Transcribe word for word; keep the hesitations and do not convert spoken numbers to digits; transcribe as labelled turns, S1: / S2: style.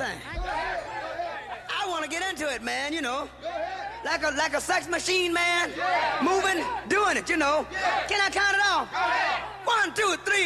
S1: thing. I want to get into it, man, you know. Like a like a sex machine, man. Moving, doing it, you know. Can I count it off? One, two, three,